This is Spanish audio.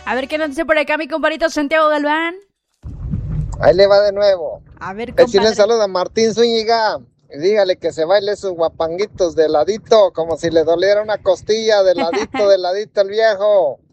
A ver qué nos dice por acá mi compadrito Santiago Galván. Ahí le va de nuevo. A ver, Decirle compadre. saludo a Martín Zúñiga. Y dígale que se baile sus guapanguitos de ladito, como si le doliera una costilla de ladito el viejo.